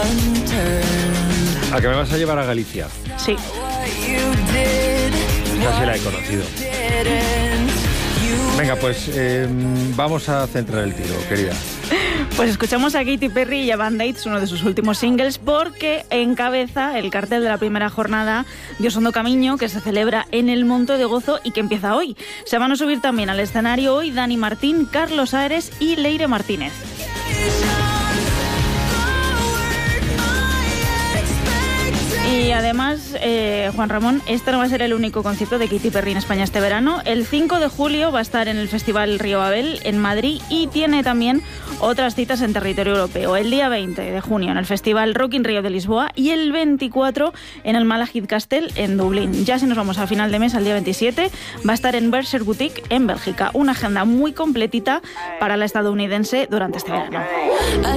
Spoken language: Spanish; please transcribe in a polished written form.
¿A que me vas a llevar a Galicia? Sí. Casi la he conocido. Venga, pues vamos a centrar el tiro, querida. Pues escuchamos a Katy Perry y a Band-Aids, uno de sus últimos singles, porque encabeza el cartel de la primera jornada de Osondo Camiño, que se celebra en el Monte de Gozo y que empieza hoy. Se van a subir también al escenario hoy Dani Martín, Carlos Ares y Leire Martínez. Y además, Juan Ramón, este no va a ser el único concierto de Katy Perry en España este verano. El 5 de julio va a estar en el Festival Río Babel en Madrid y tiene también otras citas en territorio europeo. El día 20 de junio en el Festival Rock in Rio de Lisboa y el 24 en el Malahide Castle en Dublín. Ya si nos vamos a final de mes, al día 27, va a estar en Berkshire Boutique en Bélgica. Una agenda muy completita para la estadounidense durante este verano.